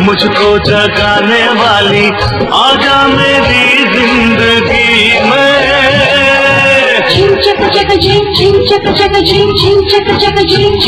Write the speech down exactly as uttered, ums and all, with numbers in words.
मुझको जगाने वाली आजा मेरी जिंदगी में। झिम चक चक झिम झिम चक चक झिम झिम चक चक झिम झिम